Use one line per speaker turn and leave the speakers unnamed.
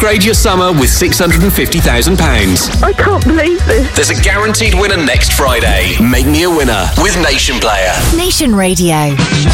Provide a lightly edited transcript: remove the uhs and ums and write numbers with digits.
Upgrade your summer with £650,000.
I can't believe this.
There's a guaranteed winner next Friday. Make me a winner with Nation Player.
Nation Radio.